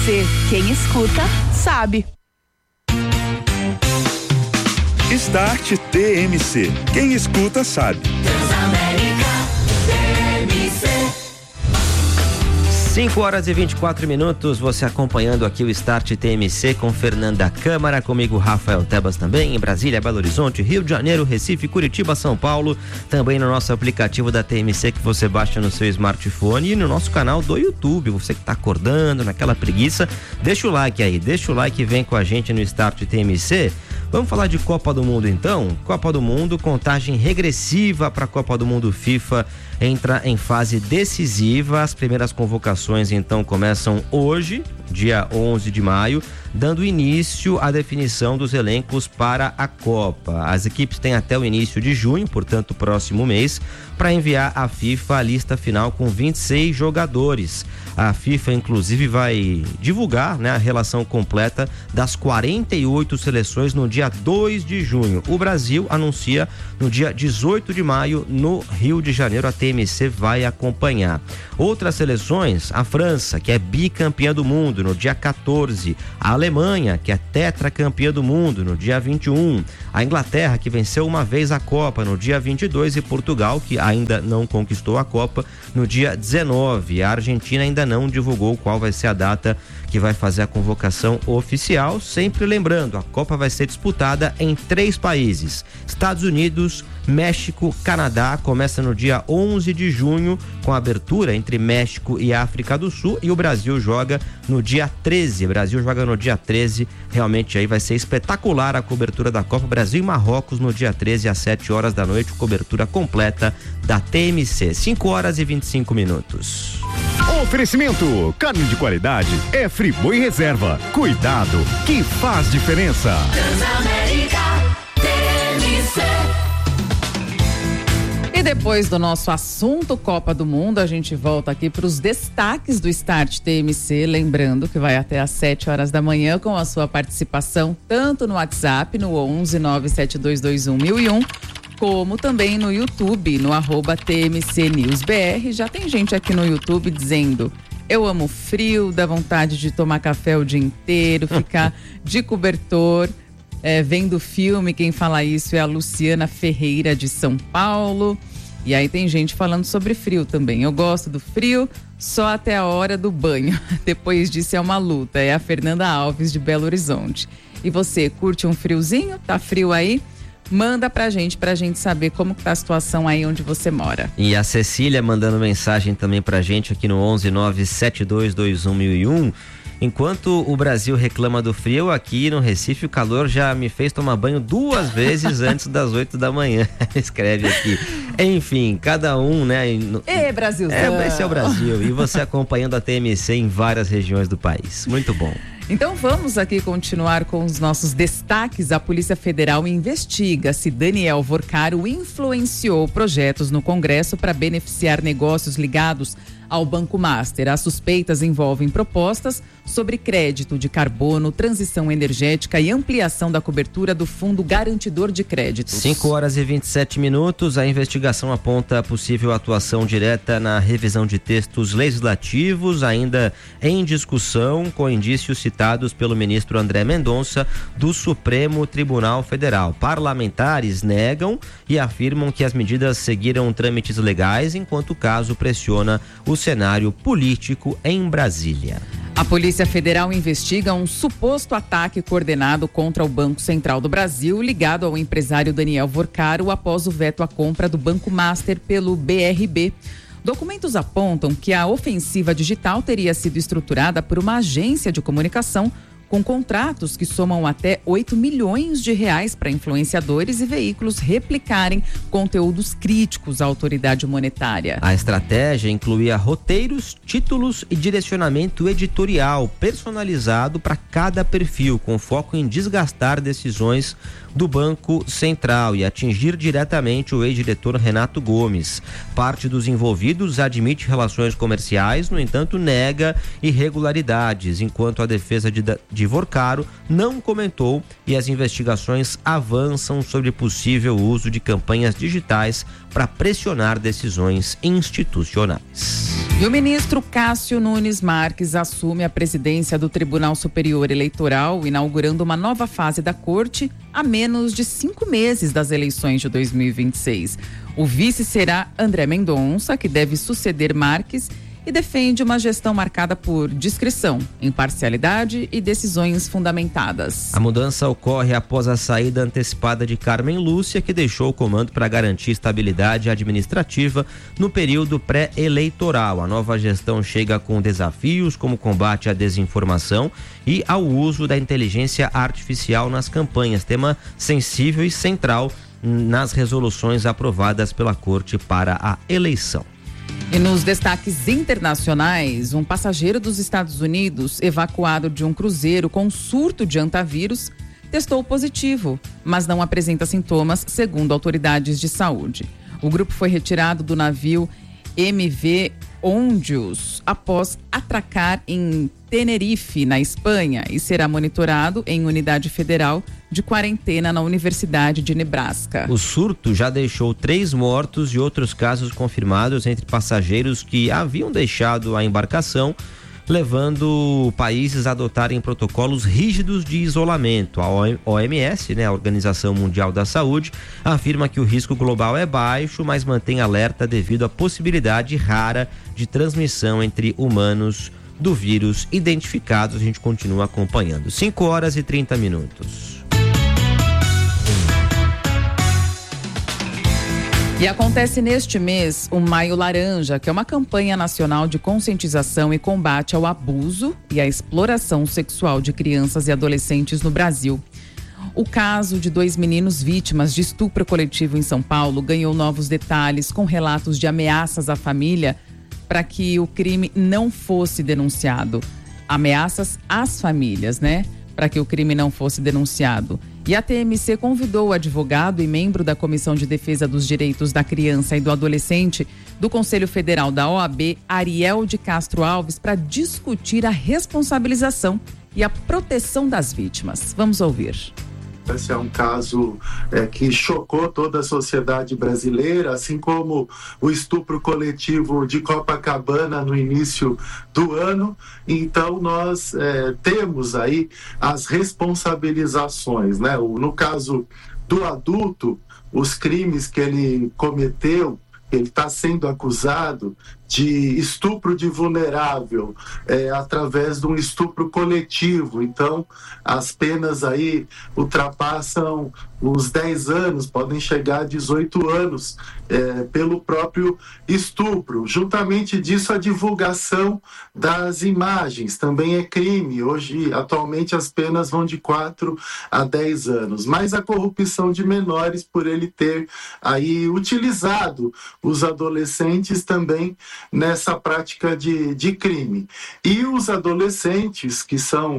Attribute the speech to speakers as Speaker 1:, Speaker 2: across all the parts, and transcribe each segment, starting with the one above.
Speaker 1: TMC, quem escuta, sabe.
Speaker 2: Start TMC, quem escuta sabe.
Speaker 3: Transamérica TMC.
Speaker 4: 5h24, você acompanhando aqui o Start TMC com Fernanda Câmara, comigo Rafael Tebas também, em Brasília, Belo Horizonte, Rio de Janeiro, Recife, Curitiba, São Paulo, também no nosso aplicativo da TMC que você baixa no seu smartphone e no nosso canal do YouTube. Você que tá acordando naquela preguiça, deixa o like aí, e vem com a gente no Start TMC. Vamos falar de Copa do Mundo então? Copa do Mundo, contagem regressiva para a Copa do Mundo FIFA entra em fase decisiva. As primeiras convocações então começam hoje, dia 11 de maio, dando início à definição dos elencos para a Copa. As equipes têm até o início de junho, portanto próximo mês, para enviar à FIFA a lista final com 26 jogadores. A FIFA inclusive vai divulgar, né, a relação completa das 48 seleções no dia 2 de junho. O Brasil anuncia no dia 18 de maio no Rio de Janeiro. A TMC vai acompanhar. Outras seleções, a França, que é bicampeã do mundo, no dia 14. A Alemanha, que é tetracampeã do mundo, no dia 21. A Inglaterra, que venceu uma vez a Copa, no dia 22. E Portugal, que ainda não conquistou a Copa, no dia 19. A Argentina ainda não divulgou qual vai ser a data que vai fazer a convocação oficial. Sempre lembrando, a Copa vai ser disputada em 3 países: Estados Unidos, México, Canadá. Começa no dia 11 de junho com a abertura entre México e África do Sul, e o Brasil joga no dia 13. Realmente aí vai ser espetacular a cobertura da Copa. Brasil e Marrocos no dia 13 às 7 horas da noite, cobertura completa da TMC. 5h25.
Speaker 5: Oferecimento: carne de qualidade é Friboi Reserva. Cuidado que faz diferença.
Speaker 3: Transamérica TMC.
Speaker 6: E depois do nosso assunto Copa do Mundo, a gente volta aqui para os destaques do Start TMC, lembrando que vai até às 7 horas da manhã com a sua participação, tanto no WhatsApp, no 11 97221 1001, como também no YouTube, no @TMCNewsBR. Já tem gente aqui no YouTube dizendo: eu amo frio, dá vontade de tomar café o dia inteiro, ficar de cobertor, vendo filme. Quem fala isso é a Luciana Ferreira, de São Paulo. E aí tem gente falando sobre frio também. Eu gosto do frio só até a hora do banho. Depois disso é uma luta. É a Fernanda Alves, de Belo Horizonte. E você, curte um friozinho? Tá frio aí? Manda pra gente saber como que tá a situação aí onde você mora.
Speaker 4: E a Cecília mandando mensagem também pra gente aqui no 11 97221 1001. Enquanto o Brasil reclama do frio, aqui no Recife o calor já me fez tomar banho 2 vezes antes das 8 da manhã. Escreve aqui. Enfim, cada um, né?
Speaker 6: Brasilzão.
Speaker 4: Esse é o Brasil. E você acompanhando a TMC em várias regiões do país. Muito bom.
Speaker 6: Então vamos aqui continuar com os nossos destaques. A Polícia Federal investiga se Daniel Vorcaro influenciou projetos no Congresso para beneficiar negócios ligados ao Banco Master. As suspeitas envolvem propostas sobre crédito de carbono, transição energética e ampliação da cobertura do Fundo Garantidor de Créditos.
Speaker 4: 5h27. A investigação aponta a possível atuação direta na revisão de textos legislativos, ainda em discussão, com indícios citados pelo ministro André Mendonça, do Supremo Tribunal Federal. Parlamentares negam e afirmam que as medidas seguiram trâmites legais, enquanto o caso pressiona o cenário político em Brasília.
Speaker 6: A Polícia Federal investiga um suposto ataque coordenado contra o Banco Central do Brasil, ligado ao empresário Daniel Vorcaro, após o veto à compra do Banco Master pelo BRB. Documentos apontam que a ofensiva digital teria sido estruturada por uma agência de comunicação com contratos que somam até R$8 milhões para influenciadores e veículos replicarem conteúdos críticos à autoridade monetária.
Speaker 4: A estratégia incluía roteiros, títulos e direcionamento editorial personalizado para cada perfil, com foco em desgastar decisões do Banco Central e atingir diretamente o ex-diretor Renato Gomes. Parte dos envolvidos admite relações comerciais, no entanto nega irregularidades, enquanto a defesa de Vorcaro não comentou, e as investigações avançam sobre possível uso de campanhas digitais para pressionar decisões institucionais.
Speaker 6: E o ministro Cássio Nunes Marques assume a presidência do Tribunal Superior Eleitoral, inaugurando uma nova fase da corte a menos de 5 meses das eleições de 2026. O vice será André Mendonça, que deve suceder Marques, e defende uma gestão marcada por discrição, imparcialidade e decisões fundamentadas.
Speaker 4: A mudança ocorre após a saída antecipada de Carmen Lúcia, que deixou o comando para garantir estabilidade administrativa no período pré-eleitoral. A nova gestão chega com desafios como combate à desinformação e ao uso da inteligência artificial nas campanhas, tema sensível e central nas resoluções aprovadas pela Corte para a eleição.
Speaker 6: E nos destaques internacionais, um passageiro dos Estados Unidos, evacuado de um cruzeiro com surto de antavírus, testou positivo, mas não apresenta sintomas, segundo autoridades de saúde. O grupo foi retirado do navio MV Ondius após atracar em Tenerife, na Espanha, e será monitorado em unidade federal de quarentena na Universidade de Nebraska.
Speaker 4: O surto já deixou 3 mortos e outros casos confirmados entre passageiros que haviam deixado a embarcação, levando países a adotarem protocolos rígidos de isolamento. A OMS, a Organização Mundial da Saúde, afirma que o risco global é baixo, mas mantém alerta devido à possibilidade rara de transmissão entre humanos do vírus identificados. A gente continua acompanhando. 5h30.
Speaker 6: E acontece neste mês o Maio Laranja, que é uma campanha nacional de conscientização e combate ao abuso e à exploração sexual de crianças e adolescentes no Brasil. O caso de 2 meninos vítimas de estupro coletivo em São Paulo ganhou novos detalhes com relatos de ameaças à família para que o crime não fosse denunciado. Ameaças às famílias, para que o crime não fosse denunciado. E a TMC convidou o advogado e membro da Comissão de Defesa dos Direitos da Criança e do Adolescente do Conselho Federal da OAB, Ariel de Castro Alves, para discutir a responsabilização e a proteção das vítimas. Vamos ouvir.
Speaker 7: Esse é um caso que chocou toda a sociedade brasileira, assim como o estupro coletivo de Copacabana no início do ano. Então, nós temos aí as responsabilizações, No caso do adulto, os crimes que ele cometeu, ele está sendo acusado de estupro de vulnerável através de um estupro coletivo. Então, as penas aí ultrapassam os 10 anos, podem chegar a 18 anos pelo próprio estupro. Juntamente disso, a divulgação das imagens também é crime. Hoje, atualmente, as penas vão de 4 a 10 anos. Mas a corrupção de menores, por ele ter aí utilizado os adolescentes também nessa prática de crime. E os adolescentes, que são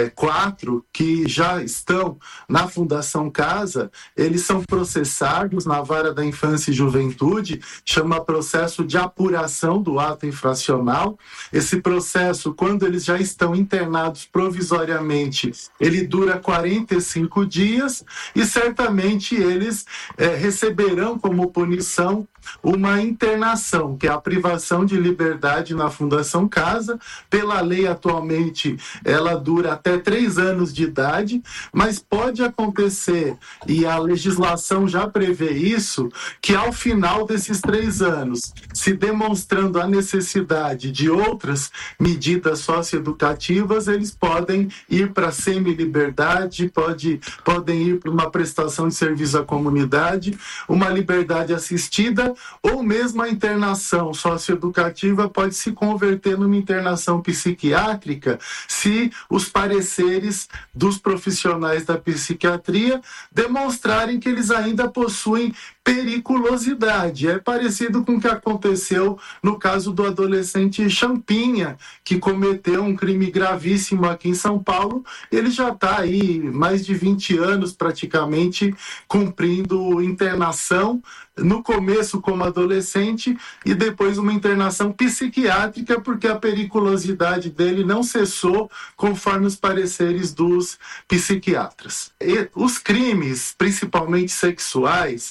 Speaker 7: 4, que já estão na Fundação Casa, eles são processados na Vara da Infância e Juventude, chama processo de apuração do ato infracional. Esse processo, quando eles já estão internados provisoriamente, ele dura 45 dias e certamente eles receberão como punição uma internação, que é a privação de liberdade na Fundação Casa. Pela lei, atualmente, ela dura até 3 anos de idade, mas pode acontecer, e a legislação já prevê isso, que ao final desses 3 anos, se demonstrando a necessidade de outras medidas socioeducativas, eles podem ir para semi-liberdade, podem ir para uma prestação de serviço à comunidade, uma liberdade assistida, ou mesmo a internação socioeducativa pode se converter numa internação psiquiátrica se os pareceres dos profissionais da psiquiatria demonstrarem que eles ainda possuem periculosidade. É parecido com o que aconteceu no caso do adolescente Champinha, que cometeu um crime gravíssimo aqui em São Paulo. Ele já está aí mais de 20 anos praticamente cumprindo internação, no começo como adolescente e depois uma internação psiquiátrica, porque a periculosidade dele não cessou conforme os pareceres dos psiquiatras. E os crimes, principalmente sexuais, os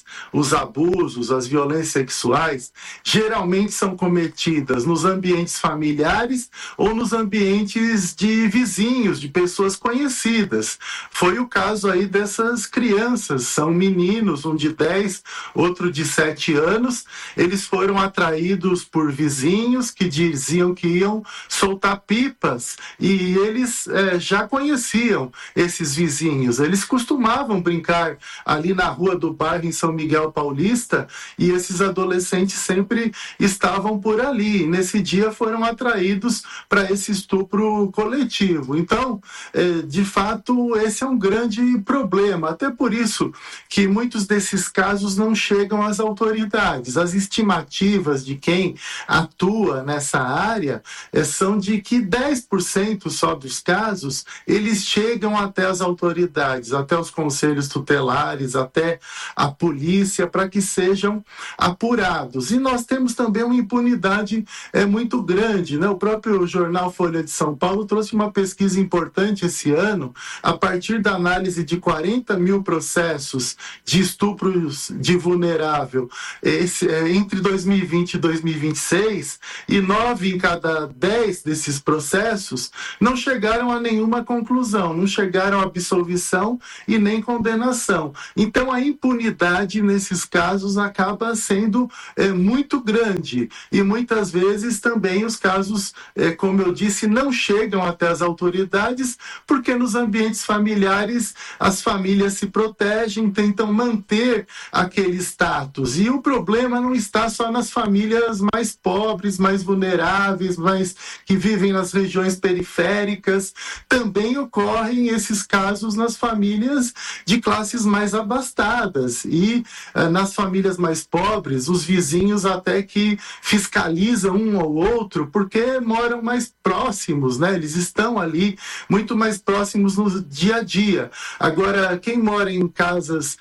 Speaker 7: os abusos, as violências sexuais, geralmente são cometidas nos ambientes familiares ou nos ambientes de vizinhos, de pessoas conhecidas. Foi o caso aí dessas crianças, são meninos, um de 10, outro de 7 anos, eles foram atraídos por vizinhos que diziam que iam soltar pipas e eles já conheciam esses vizinhos, eles costumavam brincar ali na rua do bairro em São Miguel Paulista e esses adolescentes sempre estavam por ali. Nesse dia foram atraídos para esse estupro coletivo. Então, de fato, esse é um grande problema. Até por isso que muitos desses casos não chegam às autoridades. As estimativas de quem atua nessa área são de que 10% só dos casos eles chegam até as autoridades, até os conselhos tutelares, até a polícia, para que sejam apurados. E nós temos também uma impunidade muito grande, né? O próprio jornal Folha de São Paulo trouxe uma pesquisa importante esse ano, a partir da análise de 40 mil processos de estupros de vulnerável entre 2020 e 2026, e 9 em cada 10 desses processos não chegaram a nenhuma conclusão, não chegaram a absolvição e nem condenação. Então a impunidade nesses casos acaba sendo muito grande e muitas vezes também os casos, como eu disse, não chegam até as autoridades porque nos ambientes familiares as famílias se protegem, tentam manter aquele status, e o problema não está só nas famílias mais pobres, mais vulneráveis, mais que vivem nas regiões periféricas, também ocorrem esses casos nas famílias de classes mais abastadas e nas famílias mais pobres, os vizinhos até que fiscalizam um ao outro porque moram mais próximos, né? Eles estão ali muito mais próximos no dia a dia. Agora, quem mora em casas,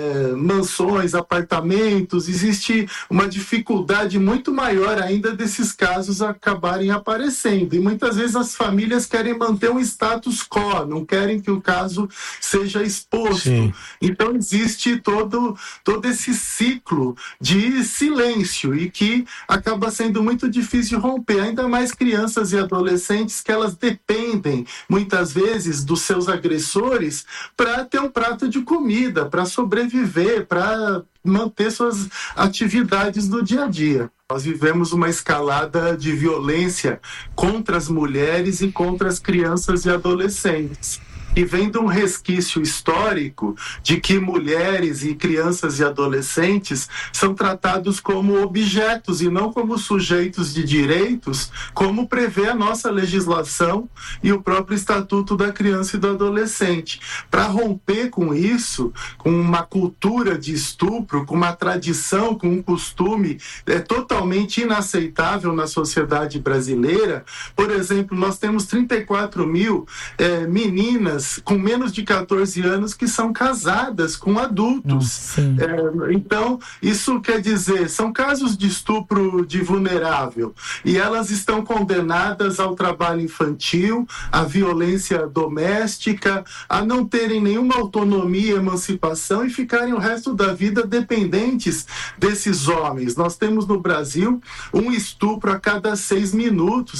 Speaker 7: mansões, apartamentos, existe uma dificuldade muito maior ainda desses casos acabarem aparecendo. E muitas vezes as famílias querem manter um status quo, não querem que o caso seja exposto. Sim. Então existe todo esse ciclo de silêncio e que acaba sendo muito difícil romper, ainda mais crianças e adolescentes que elas dependem muitas vezes dos seus agressores para ter um prato de comida, para sobreviver, para manter suas atividades no dia a dia. Nós vivemos uma escalada de violência contra as mulheres e contra as crianças e adolescentes. E vem de um resquício histórico de que mulheres e crianças e adolescentes são tratados como objetos e não como sujeitos de direitos, como prevê a nossa legislação e o próprio Estatuto da Criança e do Adolescente. Para romper com isso, com uma cultura de estupro, com uma tradição, com um costume totalmente inaceitável na sociedade brasileira, por exemplo, nós temos 34 mil meninas com menos de 14 anos que são casadas com adultos. Então, isso quer dizer, são casos de estupro de vulnerável e elas estão condenadas ao trabalho infantil, à violência doméstica, a não terem nenhuma autonomia e emancipação e ficarem o resto da vida dependentes desses homens. Nós temos no Brasil um estupro a cada 6 minutos,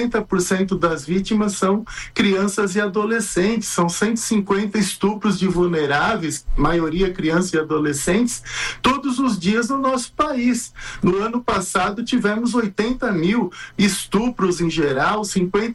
Speaker 7: 70% das vítimas são crianças e adolescentes. São 150 estupros de vulneráveis, maioria crianças e adolescentes, todos os dias no nosso país. No ano passado tivemos 80 mil estupros em geral,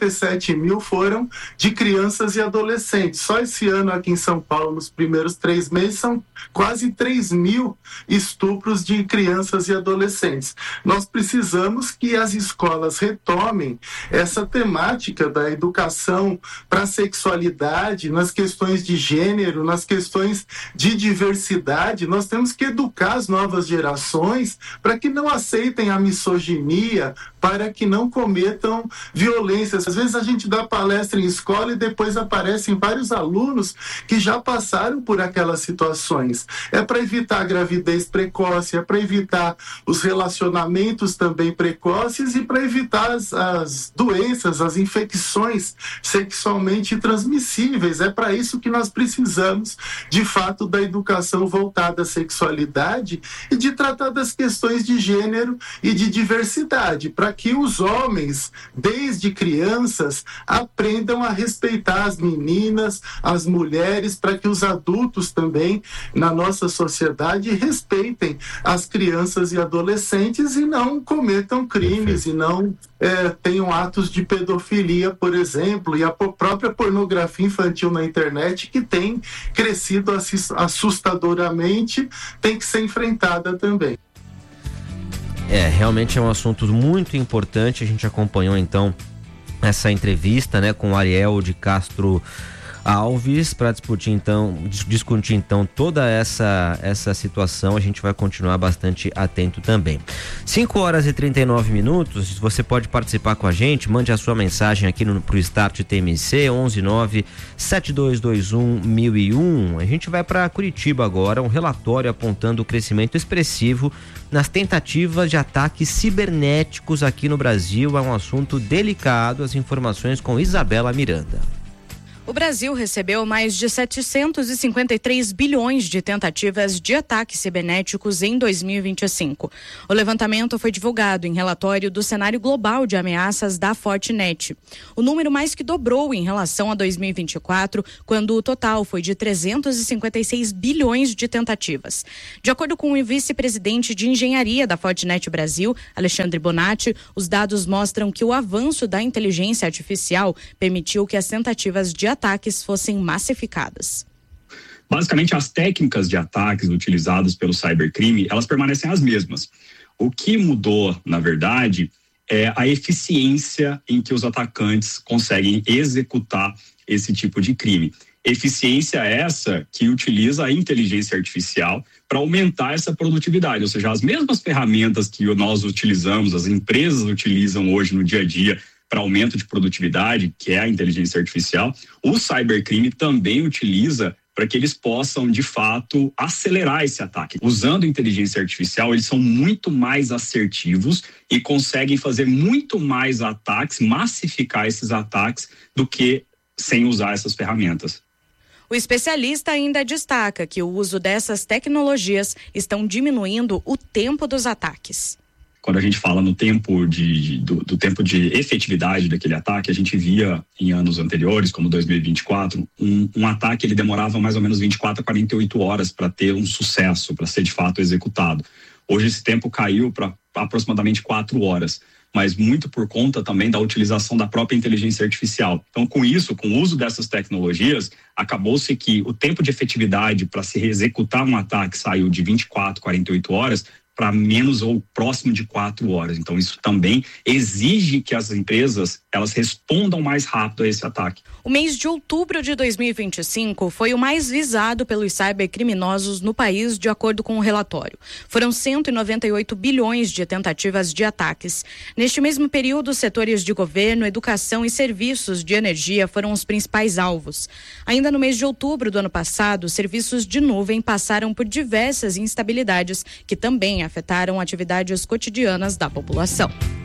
Speaker 7: 57 mil foram de crianças e adolescentes. Só esse ano aqui em São Paulo, nos primeiros 3 meses, são quase 3 mil estupros de crianças e adolescentes. Nós precisamos que as escolas retomem essa temática da educação para a sexualidade, nas questões de gênero, nas questões de diversidade. Nós temos que educar as novas gerações para que não aceitem a misoginia, para que não cometam violências. Às vezes a gente dá palestra em escola e depois aparecem vários alunos que já passaram por aquelas situações. É para evitar a gravidez precoce, é para evitar os relacionamentos também precoces e para evitar as doenças, as infecções sexualmente transmissíveis possíveis. É para isso que nós precisamos, de fato, da educação voltada à sexualidade e de tratar das questões de gênero e de diversidade, para que os homens, desde crianças, aprendam a respeitar as meninas, as mulheres, para que os adultos também, na nossa sociedade, respeitem as crianças e adolescentes e não cometam crimes e não tenham atos de pedofilia, por exemplo, e a própria pornografia infantil na internet, que tem crescido assustadoramente, tem que ser enfrentada também.
Speaker 4: Realmente é um assunto muito importante. A gente acompanhou então essa entrevista, né, com o Ariel de Castro Alves para discutir então toda essa situação. A gente vai continuar bastante atento também. 5h39. Você pode participar com a gente, mande a sua mensagem aqui pro Start TMC 119-7221-1001. A gente vai para Curitiba agora, um relatório apontando o crescimento expressivo nas tentativas de ataques cibernéticos aqui no Brasil. É um assunto delicado. As informações com Isabela Miranda.
Speaker 8: O Brasil recebeu mais de 753 bilhões de tentativas de ataques cibernéticos em 2025. O levantamento foi divulgado em relatório do cenário global de ameaças da Fortinet. O número mais que dobrou em relação a 2024, quando o total foi de 356 bilhões de tentativas. De acordo com o vice-presidente de engenharia da Fortinet Brasil, Alexandre Bonatti, os dados mostram que o avanço da inteligência artificial permitiu que as tentativas de ataques fossem massificadas.
Speaker 9: Basicamente, as técnicas de ataques utilizadas pelo cybercrime, elas permanecem as mesmas. O que mudou, na verdade, é a eficiência em que os atacantes conseguem executar esse tipo de crime. Eficiência essa que utiliza a inteligência artificial para aumentar essa produtividade, ou seja, as mesmas ferramentas que nós utilizamos, as empresas utilizam hoje no dia a dia para aumento de produtividade, que é a inteligência artificial, o cybercrime também utiliza para que eles possam, de fato, acelerar esse ataque. Usando inteligência artificial, eles são muito mais assertivos e conseguem fazer muito mais ataques, massificar esses ataques, do que sem usar essas ferramentas.
Speaker 8: O especialista ainda destaca que o uso dessas tecnologias estão diminuindo o tempo dos ataques.
Speaker 9: Quando a gente fala no tempo do tempo de efetividade daquele ataque, a gente via em anos anteriores, como 2024, um ataque ele demorava mais ou menos 24 a 48 horas para ter um sucesso, para ser de fato executado. Hoje esse tempo caiu para aproximadamente 4 horas, mas muito por conta também da utilização da própria inteligência artificial. Então, com isso, com o uso dessas tecnologias, acabou-se que o tempo de efetividade para se executar um ataque saiu de 24, 48 horas para menos ou próximo de 4 horas. Então, isso também exige que as empresas elas respondam mais rápido a esse ataque.
Speaker 8: O mês de outubro de 2025 foi o mais visado pelos cybercriminosos no país, de acordo com o relatório. Foram 198 bilhões de tentativas de ataques. Neste mesmo período, setores de governo, educação e serviços de energia foram os principais alvos. Ainda no mês de outubro do ano passado, serviços de nuvem passaram por diversas instabilidades que também afetaram atividades cotidianas da população.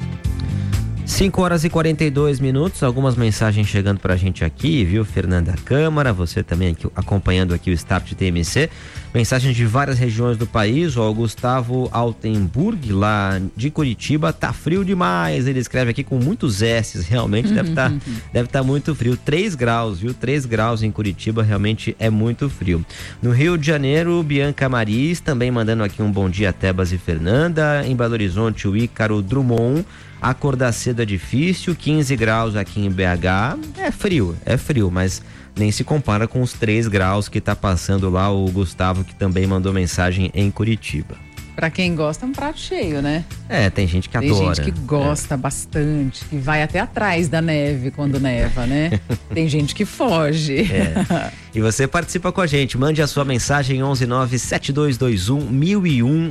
Speaker 4: 5h42, algumas mensagens chegando pra gente aqui, viu, Fernanda Câmara, você também aqui, acompanhando aqui o Start TMC, mensagens de várias regiões do país. O Gustavo Altenburg, lá de Curitiba, tá frio demais, ele escreve aqui com muitos S's, realmente deve tá muito frio, 3 graus, viu, 3 graus em Curitiba, realmente é muito frio. No Rio de Janeiro, Bianca Maris, também mandando aqui um bom dia, Tebas e Fernanda. Em Belo Horizonte, o Ícaro Drummond, acordar cedo é difícil, 15 graus aqui em BH, é frio, mas nem se compara com os 3 graus que tá passando lá o Gustavo, que também mandou mensagem em Curitiba.
Speaker 6: Pra quem gosta, é um prato cheio, né?
Speaker 4: Tem gente que adora.
Speaker 6: Tem gente que gosta bastante, que vai até atrás da neve quando neva, né? Tem gente que foge.
Speaker 4: E você participa com a gente, mande a sua mensagem 119-7221-1001,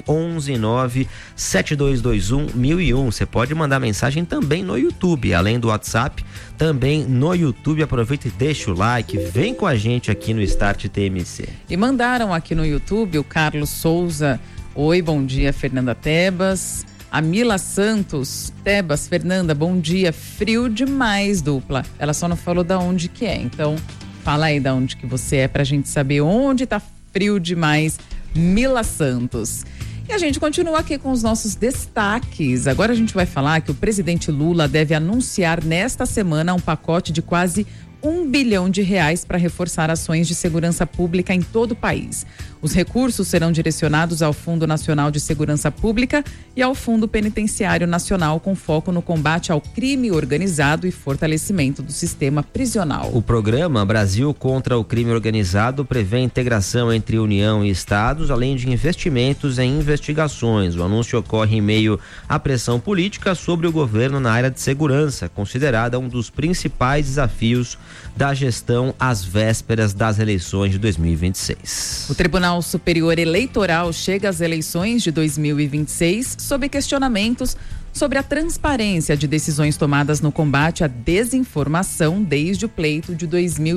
Speaker 4: 119-7221-1001. Você pode mandar mensagem também no YouTube, além do WhatsApp, também no YouTube. Aproveita e deixa o like, vem com a gente aqui no Start TMC.
Speaker 6: E mandaram aqui no YouTube o Carlos Souza. Oi, bom dia, Fernanda Tebas. A Mila Santos, Tebas, Fernanda, bom dia. Frio demais, dupla. Ela só não falou da onde que é, então Fala aí de onde que você é pra gente saber onde tá frio demais, Mila Santos. E a gente continua aqui com os nossos destaques. Agora a gente vai falar que o presidente Lula deve anunciar nesta semana um pacote de quase R$1 bilhão para reforçar ações de segurança pública em todo o país. Os recursos serão direcionados ao Fundo Nacional de Segurança Pública e ao Fundo Penitenciário Nacional, com foco no combate ao crime organizado e fortalecimento do sistema prisional.
Speaker 4: O programa Brasil contra o Crime Organizado prevê integração entre União e Estados, além de investimentos em investigações. O anúncio ocorre em meio à pressão política sobre o governo na área de segurança, considerada um dos principais desafios da gestão às vésperas das eleições de 2026.
Speaker 6: O Tribunal Superior Eleitoral chega às eleições de 2026 sob questionamentos sobre a transparência de decisões tomadas no combate à desinformação desde o pleito de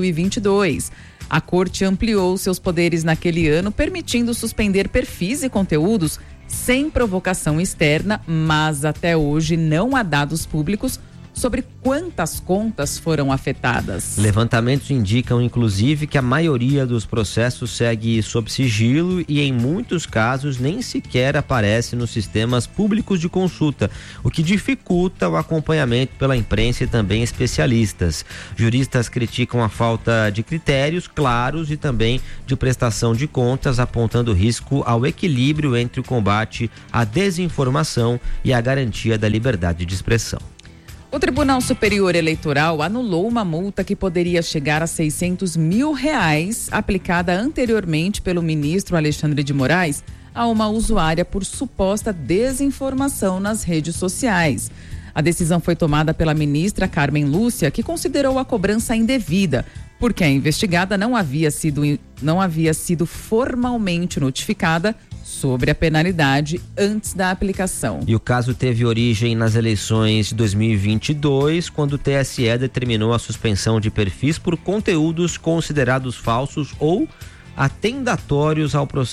Speaker 6: 2022. A Corte ampliou seus poderes naquele ano, permitindo suspender perfis e conteúdos sem provocação externa, mas até hoje não há dados públicos sobre quantas contas foram afetadas.
Speaker 4: Levantamentos indicam, inclusive, que a maioria dos processos segue sob sigilo e, em muitos casos, nem sequer aparece nos sistemas públicos de consulta, o que dificulta o acompanhamento pela imprensa e também especialistas. Juristas criticam a falta de critérios claros e também de prestação de contas, apontando risco ao equilíbrio entre o combate à desinformação e a garantia da liberdade de expressão.
Speaker 6: O Tribunal Superior Eleitoral anulou uma multa que poderia chegar a R$600 mil, aplicada anteriormente pelo ministro Alexandre de Moraes a uma usuária por suposta desinformação nas redes sociais. A decisão foi tomada pela ministra Carmen Lúcia, que considerou a cobrança indevida, porque a investigada não havia sido formalmente notificada sobre a penalidade antes da aplicação.
Speaker 4: E o caso teve origem nas eleições de 2022, quando o TSE determinou a suspensão de perfis por conteúdos considerados falsos ou atentatórios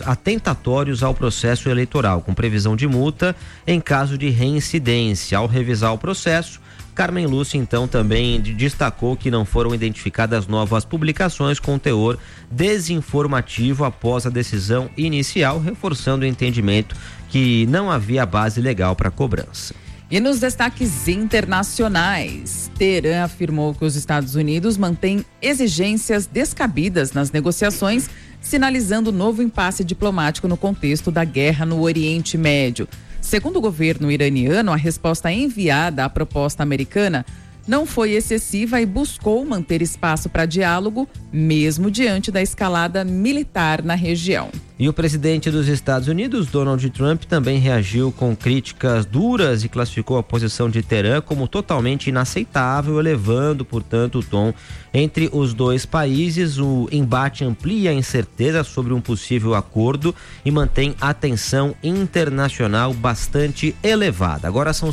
Speaker 4: ao processo eleitoral, com previsão de multa em caso de reincidência. Ao revisar o processo, Carmen Lúcia, então, também destacou que não foram identificadas novas publicações com teor desinformativo após a decisão inicial, reforçando o entendimento que não havia base legal para a cobrança.
Speaker 6: E nos destaques internacionais, Teherã afirmou que os Estados Unidos mantêm exigências descabidas nas negociações, sinalizando novo impasse diplomático no contexto da guerra no Oriente Médio. Segundo o governo iraniano, a resposta enviada à proposta americana não foi excessiva e buscou manter espaço para diálogo, mesmo diante da escalada militar na região.
Speaker 4: E o presidente dos Estados Unidos, Donald Trump, também reagiu com críticas duras e classificou a posição de Teherã como totalmente inaceitável, elevando, portanto, o tom entre os dois países. O embate amplia a incerteza sobre um possível acordo e mantém a tensão internacional bastante elevada. Agora são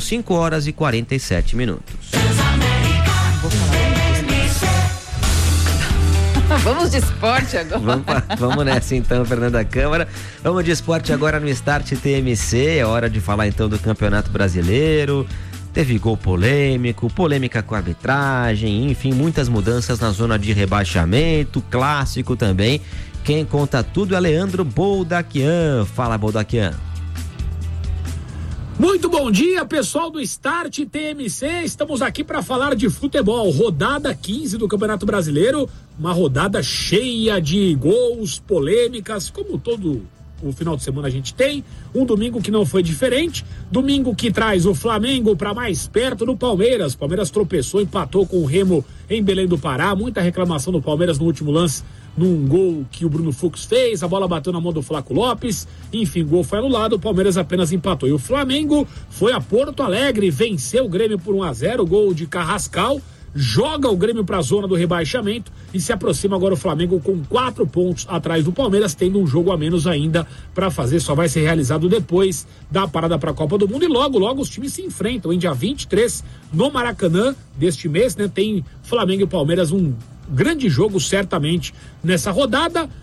Speaker 4: 5h47.
Speaker 6: Vamos de esporte agora.
Speaker 4: Vamos nessa então, Fernanda Câmara. Vamos de esporte agora no Start TMC. É hora de falar então do Campeonato Brasileiro. Teve gol polêmica com a arbitragem, enfim, muitas mudanças na zona de rebaixamento, clássico também. Quem conta tudo é Leandro Boldaquian. Fala, Boldaquian.
Speaker 10: Muito bom dia, pessoal do Start TMC. Estamos aqui para falar de futebol. Rodada 15 do Campeonato Brasileiro. Uma rodada cheia de gols, polêmicas, como todo o final de semana a gente tem. Um domingo que não foi diferente. Domingo que traz o Flamengo para mais perto do Palmeiras. Palmeiras tropeçou, empatou com o Remo em Belém do Pará. Muita reclamação do Palmeiras no último lance, num gol que o Bruno Fux fez, a bola bateu na mão do Flaco Lopes, enfim, o gol foi anulado, o Palmeiras apenas empatou. E o Flamengo foi a Porto Alegre, venceu o Grêmio por 1-0, gol de Carrascal, joga o Grêmio para a zona do rebaixamento e se aproxima agora o Flamengo com 4 pontos atrás do Palmeiras, tendo um jogo a menos ainda para fazer, só vai ser realizado depois da parada para a Copa do Mundo. E logo os times se enfrentam, em dia 23 no Maracanã deste mês, né? Tem Flamengo e Palmeiras, um grande jogo certamente nessa rodada.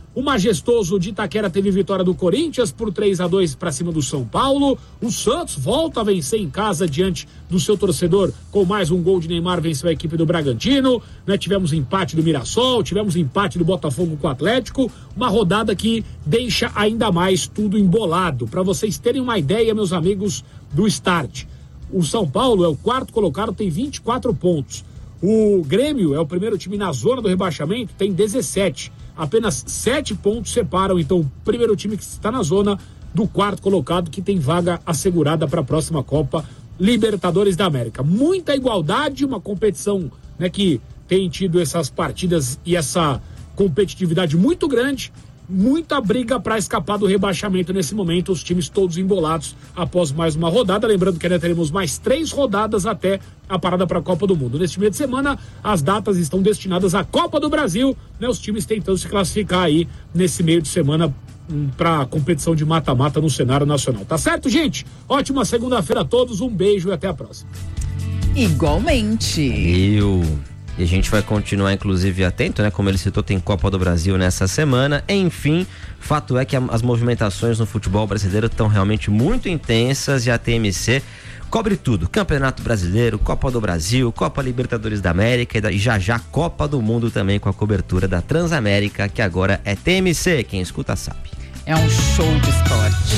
Speaker 10: O Majestoso de Itaquera teve vitória do Corinthians por 3-2 para cima do São Paulo. O Santos volta a vencer em casa diante do seu torcedor com mais um gol de Neymar, venceu a equipe do Bragantino, né? Tivemos empate do Mirassol, tivemos empate do Botafogo com o Atlético, uma rodada que deixa ainda mais tudo embolado. Para vocês terem uma ideia, meus amigos do Start, o São Paulo é o quarto colocado, tem 24 pontos. O Grêmio é o primeiro time na zona do rebaixamento, tem 17. Apenas 7 pontos separam, então, o primeiro time que está na zona do quarto colocado, que tem vaga assegurada para a próxima Copa Libertadores da América. Muita igualdade, uma competição, né, que tem tido essas partidas e essa competitividade muito grande, muita briga para escapar do rebaixamento nesse momento, os times todos embolados após mais uma rodada, lembrando que ainda teremos mais 3 rodadas até a parada para a Copa do Mundo. Neste meio de semana, as datas estão destinadas à Copa do Brasil, né, os times tentando se classificar aí nesse meio de semana para a competição de mata-mata no cenário nacional. Tá certo, gente? Ótima segunda-feira a todos, um beijo e até a próxima.
Speaker 6: Igualmente.
Speaker 4: E a gente vai continuar, inclusive, atento, né? Como ele citou, tem Copa do Brasil nessa semana. Enfim, fato é que as movimentações no futebol brasileiro estão realmente muito intensas e a TMC cobre tudo. Campeonato Brasileiro, Copa do Brasil, Copa Libertadores da América e já Copa do Mundo também com a cobertura da Transamérica, que agora é TMC. Quem escuta sabe.
Speaker 6: É um show de esporte.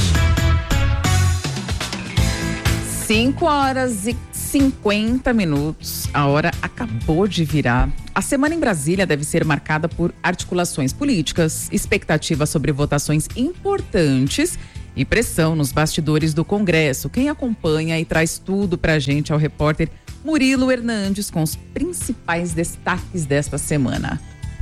Speaker 6: 5h50. A hora acabou de virar. A semana em Brasília deve ser marcada por articulações políticas, expectativas sobre votações importantes e pressão nos bastidores do Congresso. Quem acompanha e traz tudo pra gente é o repórter Murilo Hernandes com os principais destaques desta semana.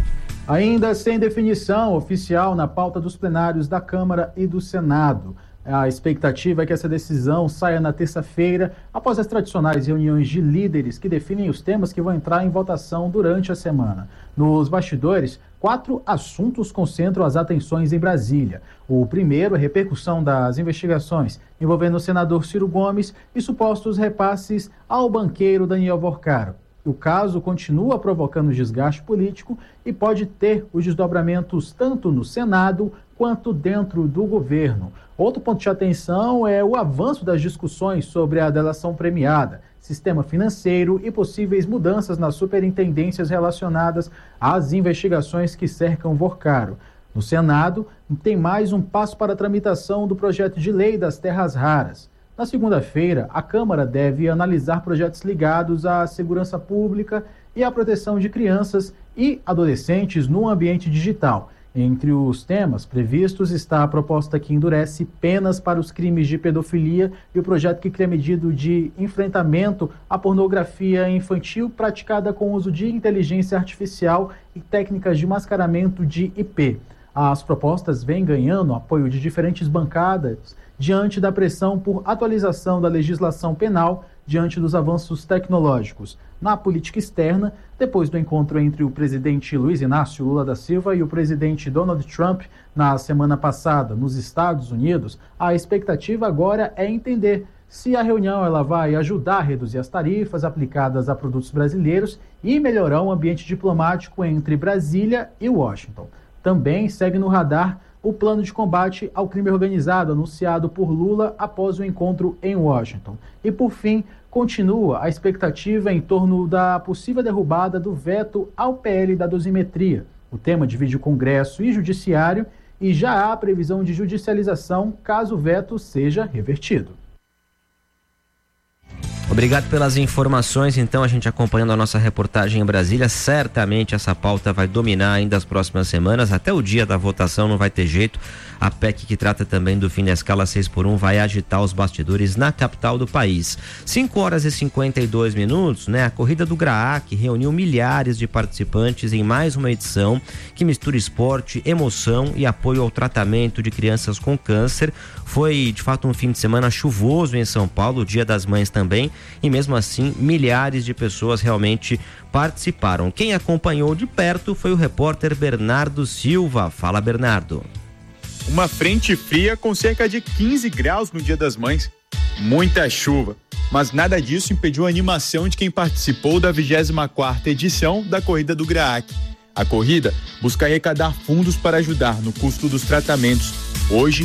Speaker 11: Ainda sem definição oficial na pauta dos plenários da Câmara e do Senado. A expectativa é que essa decisão saia na terça-feira, após as tradicionais reuniões de líderes que definem os temas que vão entrar em votação durante a semana. Nos bastidores, 4 assuntos concentram as atenções em Brasília. O primeiro é a repercussão das investigações envolvendo o senador Ciro Gomes e supostos repasses ao banqueiro Daniel Vorcaro. O caso continua provocando desgaste político e pode ter os desdobramentos tanto no Senado quanto dentro do governo. Outro ponto de atenção é o avanço das discussões sobre a delação premiada, sistema financeiro e possíveis mudanças nas superintendências relacionadas às investigações que cercam Vorcaro. No Senado, tem mais um passo para a tramitação do projeto de lei das terras raras. Na segunda-feira, a Câmara deve analisar projetos ligados à segurança pública e à proteção de crianças e adolescentes no ambiente digital. Entre os temas previstos está a proposta que endurece penas para os crimes de pedofilia e o projeto que cria medida de enfrentamento à pornografia infantil praticada com uso de inteligência artificial e técnicas de mascaramento de IP. As propostas vêm ganhando apoio de diferentes bancadas diante da pressão por atualização da legislação penal diante dos avanços tecnológicos. Na política externa, depois do encontro entre o presidente Luiz Inácio Lula da Silva e o presidente Donald Trump na semana passada nos Estados Unidos, a expectativa agora é entender se a reunião ela vai ajudar a reduzir as tarifas aplicadas a produtos brasileiros e melhorar o ambiente diplomático entre Brasília e Washington. Também segue no radar o plano de combate ao crime organizado anunciado por Lula após o encontro em Washington. E, por fim, continua a expectativa em torno da possível derrubada do veto ao PL da dosimetria. O tema divide o Congresso e Judiciário e já há previsão de judicialização caso o veto seja revertido.
Speaker 4: Obrigado pelas informações, então, a gente acompanhando a nossa reportagem em Brasília, certamente essa pauta vai dominar ainda as próximas semanas, até o dia da votação não vai ter jeito. A PEC que trata também do fim da escala 6x1 vai agitar os bastidores na capital do país. 5h52, né? A corrida do GRAAC reuniu milhares de participantes em mais uma edição que mistura esporte, emoção e apoio ao tratamento de crianças com câncer. Foi, de fato, um fim de semana chuvoso em São Paulo, Dia das Mães também, e mesmo assim, milhares de pessoas realmente participaram. Quem acompanhou de perto foi o repórter Bernardo Silva. Fala, Bernardo.
Speaker 12: Uma frente fria com cerca de 15 graus no Dia das Mães. Muita chuva, mas nada disso impediu a animação de quem participou da 24ª edição da Corrida do GRAAC. A corrida busca arrecadar fundos para ajudar no custo dos tratamentos. Hoje,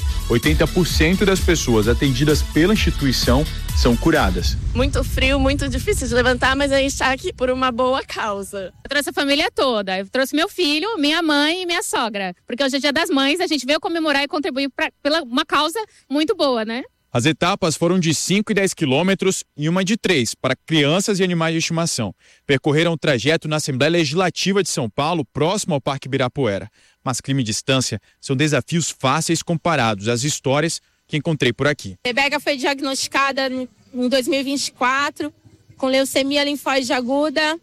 Speaker 12: 80% das pessoas atendidas pela instituição são curadas.
Speaker 13: Muito frio, muito difícil de levantar, mas a gente está aqui por uma boa causa.
Speaker 14: Eu trouxe a família toda, eu trouxe meu filho, minha mãe e minha sogra, porque hoje é Dia das Mães, a gente veio comemorar e contribuir pela uma causa muito boa, né?
Speaker 12: As etapas foram de 5 e 10 quilômetros e uma de 3 para crianças e animais de estimação. Percorreram o trajeto na Assembleia Legislativa de São Paulo, próximo ao Parque Ibirapuera. Mas clima e distância são desafios fáceis comparados às histórias que encontrei por aqui.
Speaker 13: Rebeca foi diagnosticada em 2024 com leucemia linfóide aguda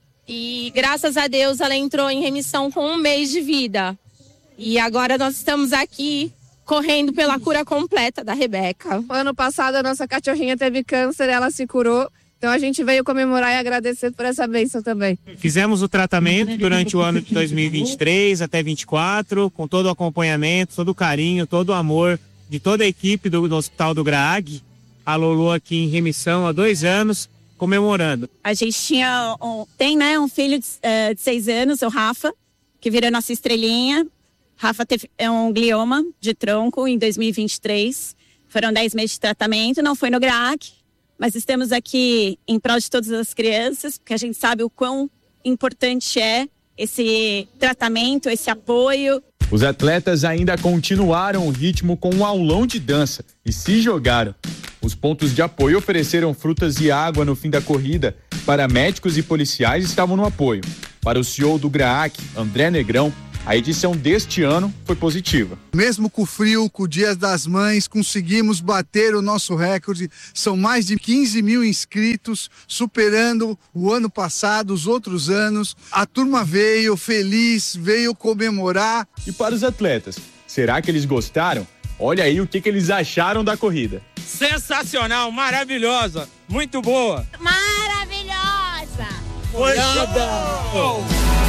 Speaker 13: e, graças a Deus, ela entrou em remissão com 1 mês de vida. E agora nós estamos aqui correndo pela cura completa da Rebeca.
Speaker 15: Ano passado a nossa cachorrinha teve câncer, ela se curou. Então a gente veio comemorar e agradecer por essa bênção também.
Speaker 16: Fizemos o tratamento durante o ano de 2023 até 2024, com todo o acompanhamento, todo o carinho, todo o amor de toda a equipe do Hospital do Graag. A Lolo aqui em remissão há 2 anos, comemorando.
Speaker 17: A gente tem um filho de 6 anos, o Rafa, que virou nossa estrelinha. Rafa teve um glioma de tronco em 2023. Foram 10 meses de tratamento, não foi no Graag, mas estamos aqui em prol de todas as crianças, porque a gente sabe o quão importante é esse tratamento, esse apoio.
Speaker 12: Os atletas ainda continuaram o ritmo com um aulão de dança e se jogaram. Os pontos de apoio ofereceram frutas e água no fim da corrida. Paramédicos e policiais estavam no apoio. Para o CEO do Graag, André Negrão, a edição deste ano foi positiva.
Speaker 18: Mesmo com o frio, com o Dia das Mães, conseguimos bater o nosso recorde. São mais de 15 mil inscritos, superando o ano passado, os outros anos. A turma veio feliz, veio comemorar.
Speaker 12: E para os atletas, será que eles gostaram? Olha aí o que eles acharam da corrida.
Speaker 16: Sensacional, maravilhosa, muito boa.
Speaker 14: Maravilhosa!
Speaker 16: Foi show!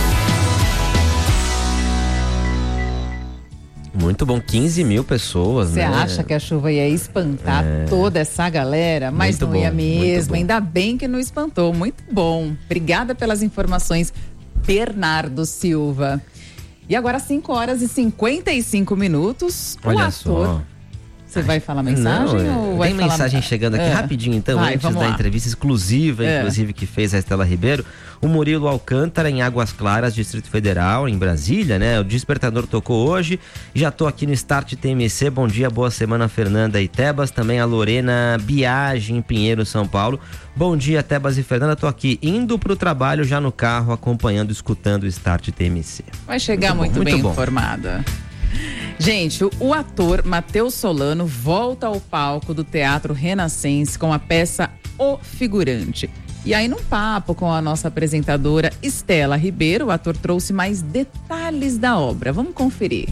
Speaker 4: Muito bom, 15 mil pessoas,
Speaker 6: Você
Speaker 4: né?
Speaker 6: acha que a chuva ia espantar toda essa galera? Mas
Speaker 4: Muito
Speaker 6: não
Speaker 4: bom,
Speaker 6: ia
Speaker 4: muito
Speaker 6: mesmo,
Speaker 4: bom.
Speaker 6: ainda bem que não espantou. Muito bom. Obrigada pelas informações, Bernardo Silva. E agora 5 horas e 55 minutos. O
Speaker 4: Olha
Speaker 6: ator...
Speaker 4: só.
Speaker 6: Você vai falar mensagem ou vai
Speaker 4: tem
Speaker 6: falar...
Speaker 4: mensagem chegando aqui rapidinho, então,
Speaker 6: Vai,
Speaker 4: antes
Speaker 6: vamos
Speaker 4: da
Speaker 6: lá.
Speaker 4: entrevista exclusiva, inclusive, que fez a Estela Ribeiro. O Murilo Alcântara, em Águas Claras, Distrito Federal, em Brasília, né? O despertador tocou hoje. Já tô aqui no Start TMC. Bom dia, boa semana, Fernanda e Tebas. Também a Lorena Biagi, em Pinheiro, São Paulo. Bom dia, Tebas e Fernanda. Tô aqui indo pro trabalho, já no carro, acompanhando, escutando o Start TMC.
Speaker 6: Vai chegar muito bem informada. Gente, o ator Matheus Solano volta ao palco do Teatro Renascença com a peça O Figurante. E aí, num papo com a nossa apresentadora Estela Ribeiro, o ator trouxe mais detalhes da obra. Vamos conferir.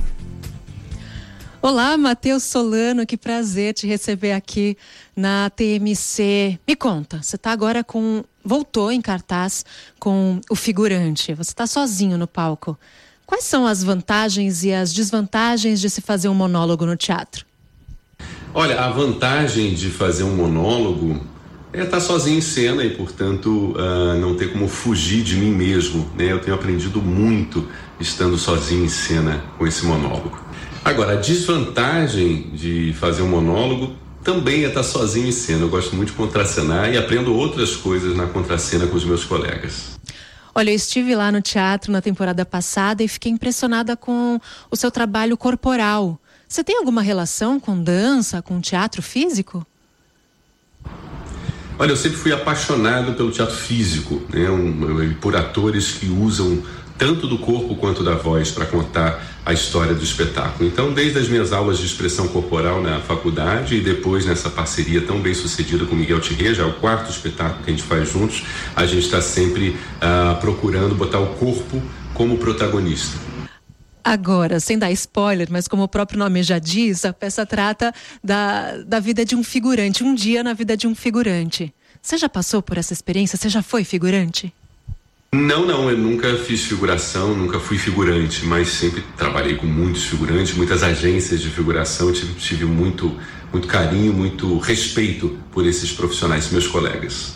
Speaker 19: Olá, Matheus Solano, que prazer te receber aqui na TMC. Me conta, você está agora voltou em cartaz com O Figurante. Você está sozinho no palco. Quais são as vantagens e as desvantagens de se fazer um monólogo no teatro?
Speaker 20: Olha, a vantagem de fazer um monólogo é estar sozinho em cena e, portanto, não ter como fugir de mim mesmo, né? Eu tenho aprendido muito estando sozinho em cena com esse monólogo. Agora, a desvantagem de fazer um monólogo também é estar sozinho em cena. Eu gosto muito de contracenar e aprendo outras coisas na contracena com os meus colegas.
Speaker 19: Olha, eu estive lá no teatro na temporada passada e fiquei impressionada com o seu trabalho corporal. Você tem alguma relação com dança, com teatro físico?
Speaker 20: Olha, eu sempre fui apaixonado pelo teatro físico, né? Por atores que usam tanto do corpo quanto da voz para contar a história do espetáculo. Então, desde as minhas aulas de expressão corporal na faculdade e depois nessa parceria tão bem sucedida com Miguel Thierry, já é o 4º espetáculo que a gente faz juntos, a gente está sempre procurando botar o corpo como protagonista.
Speaker 19: Agora, sem dar spoiler, mas como o próprio nome já diz, a peça trata da vida de um figurante, um dia na vida de um figurante. Você já passou por essa experiência? Você já foi figurante?
Speaker 20: Não, eu nunca fiz figuração, nunca fui figurante, mas sempre trabalhei com muitos figurantes, muitas agências de figuração, tive muito carinho, muito respeito por esses profissionais, meus colegas.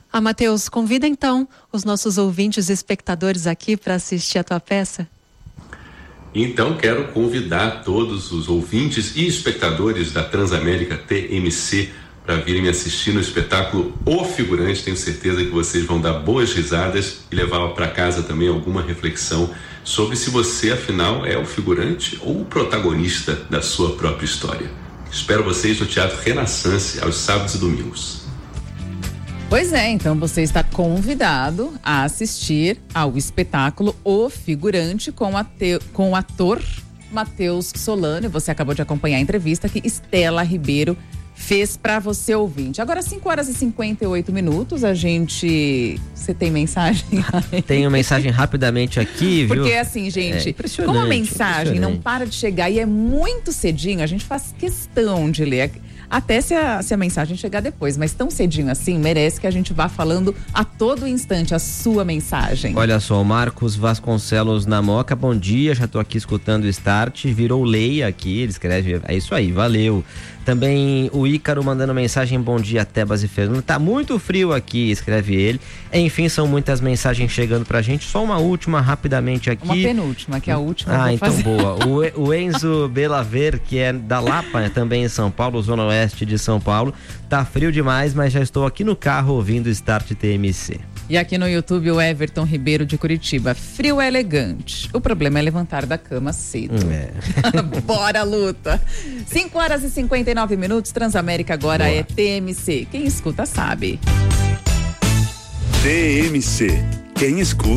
Speaker 19: Matheus, convida então os nossos ouvintes e espectadores aqui para assistir a tua peça.
Speaker 20: Então, quero convidar todos os ouvintes e espectadores da Transamérica TMC para virem me assistir no espetáculo O Figurante. Tenho certeza que vocês vão dar boas risadas e levar para casa também alguma reflexão sobre se você, afinal, é o figurante ou o protagonista da sua própria história. Espero vocês no Teatro Renaissance aos sábados e domingos.
Speaker 6: Pois é, então você está convidado a assistir ao espetáculo O Figurante com o ator Matheus Solano. Você acabou de acompanhar a entrevista que Estela Ribeiro fez para você, ouvinte. Agora, 5h58, Você tem mensagem?
Speaker 4: Tenho mensagem rapidamente aqui, viu?
Speaker 6: Porque assim, gente, como a mensagem não para de chegar e é muito cedinho, a gente faz questão de ler. Até se a mensagem chegar depois, mas tão cedinho assim, merece que a gente vá falando a todo instante a sua mensagem.
Speaker 4: Olha só, o Marcos Vasconcelos na Moca, bom dia, já tô aqui escutando o Start, virou Leia aqui, ele escreve, é isso aí, valeu. Também o Ícaro mandando mensagem, bom dia, Tebas e Fernando, tá muito frio aqui, escreve ele. Enfim, são muitas mensagens chegando pra gente, só uma última rapidamente aqui.
Speaker 6: Uma penúltima, que é a última.
Speaker 4: Ah, então
Speaker 6: fazer.
Speaker 4: Boa. O Enzo Belaver, que é da Lapa, também em São Paulo, zona oeste de São Paulo, tá frio demais, mas já estou aqui no carro ouvindo Start TMC.
Speaker 6: E aqui no YouTube o Everton Ribeiro de Curitiba, frio é elegante, o problema é levantar da cama cedo. Bora luta. 5h59, Transamérica agora
Speaker 2: Boa.
Speaker 6: É TMC, quem escuta sabe.
Speaker 2: TMC, quem escuta